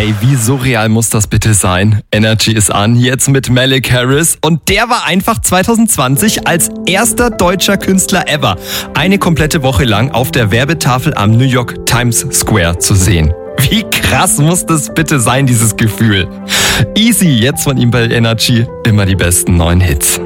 Ey, wie surreal muss das bitte sein? Energy ist an, jetzt mit Malik Harris. Und der war einfach 2020 als erster deutscher Künstler ever eine komplette Woche lang auf der Werbetafel am New York Times Square zu sehen. Wie krass muss das bitte sein, dieses Gefühl? Easy, jetzt von ihm bei Energy, immer die besten neuen Hits.